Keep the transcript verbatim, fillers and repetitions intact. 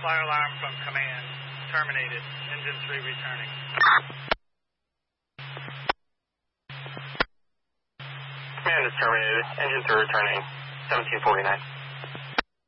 Fire alarm from command. Terminated. Engine three returning. Command is terminated. Engine three returning. seventeen forty-nine.